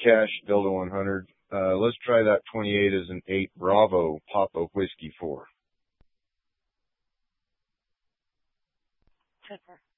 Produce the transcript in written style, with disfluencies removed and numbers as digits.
Cash, Delta 100. Let's try that 28 as an 8 Bravo Papa Whiskey 4. Super.